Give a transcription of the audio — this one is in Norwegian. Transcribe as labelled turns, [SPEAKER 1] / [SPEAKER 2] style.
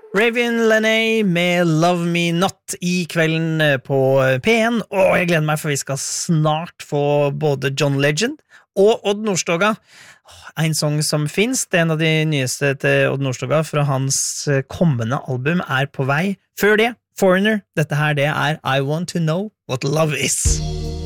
[SPEAKER 1] Raven Lenae med Love Me Not I kvelden på P1, og jeg gleder meg for vi skal snart få både John Legend og Odd Nordstoga. En sang som finnes, det en av de nyeste til Odd Nordstoga fra hans kommende album på vei. Før det, Foreigner, dette her det I Want to Know What Love Is.